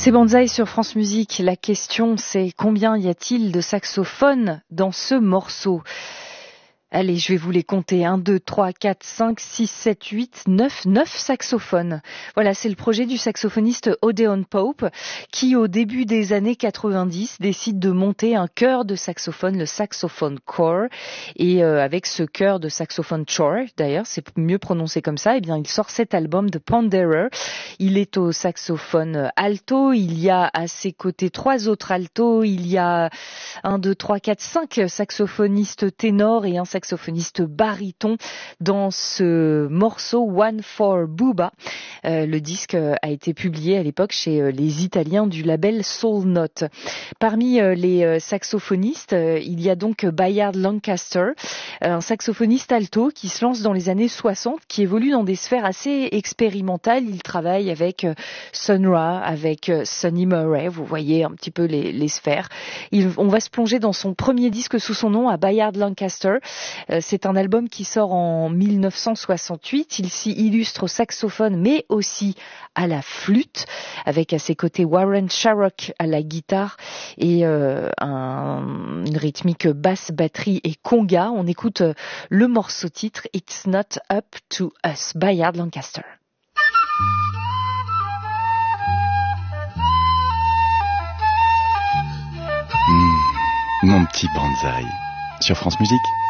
C'est Banzai sur France Musique. La question, c'est combien y a-t-il de saxophones dans ce morceau ? Allez, je vais vous les compter. 1, 2, 3, 4, 5, 6, 7, 8, 9 saxophones. Voilà, c'est le projet du saxophoniste Odeon Pope qui, au début des années 90, décide de monter un chœur de saxophone, le Saxophone Corps. Et avec ce chœur de saxophone choir, d'ailleurs, c'est mieux prononcé comme ça, eh bien, il sort cet album de Ponderer. Il est au saxophone alto. Il y a à ses côtés 3 autres altos. Il y a 1, 2, 3, 4, 5 saxophonistes ténors et un saxophoniste baryton dans ce morceau One for Booba. Le disque a été publié à l'époque chez les Italiens du label Soul Note. Parmi les saxophonistes, il y a donc Bayard Lancaster, un saxophoniste alto qui se lance dans les années 60, qui évolue dans des sphères assez expérimentales. Il travaille avec Sun Ra, avec Sonny Murray, vous voyez un petit peu les sphères. On va se plonger dans son premier disque sous son nom, à Bayard Lancaster. C'est un album qui sort en 1968. Il s'y illustre au saxophone, mais aussi à la flûte, avec à ses côtés Warren Sharrock à la guitare et une rythmique basse, batterie et conga. On écoute le morceau titre It's Not Up to Us, Bayard Lancaster. Mon petit Banzai sur France Musique.